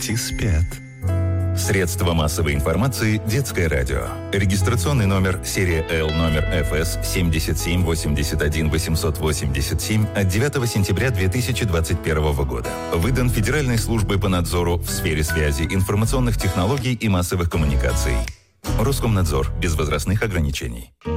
Дети спят. Средства массовой информации «Детское радио». Регистрационный номер серия Л номер ФС 7781887 от 9 сентября 2021 года. Выдан Федеральной службой по надзору в сфере связи, информационных технологий и массовых коммуникаций. Роскомнадзор. Без возрастных ограничений.